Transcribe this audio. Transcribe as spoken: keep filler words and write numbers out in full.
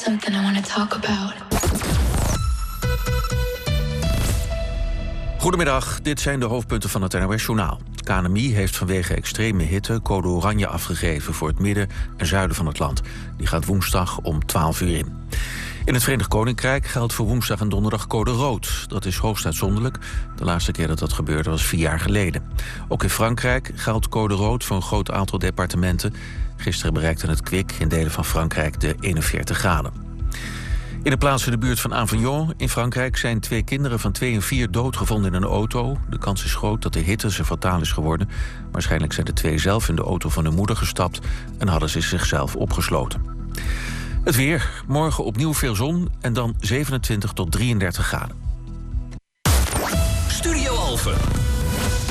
something I want to talk about. Goedemiddag, dit zijn de hoofdpunten van het N O S-journaal. Het K N M I heeft vanwege extreme hitte code oranje afgegeven voor het midden en zuiden van het land. Die gaat woensdag om twaalf uur in. In het Verenigd Koninkrijk geldt voor woensdag en donderdag code rood. Dat is hoogst uitzonderlijk. De laatste keer dat dat gebeurde was vier jaar geleden. Ook in Frankrijk geldt code rood voor een groot aantal departementen. Gisteren bereikte het kwik in delen van Frankrijk de eenenveertig graden. In de plaats in de buurt van Avignon in Frankrijk zijn twee kinderen van twee en vier doodgevonden in een auto. De kans is groot dat de hitte ze fataal is geworden. Waarschijnlijk zijn de twee zelf in de auto van hun moeder gestapt en hadden ze zichzelf opgesloten. Het weer, morgen opnieuw veel zon en dan zevenentwintig tot drieëndertig graden. Studio Alphen.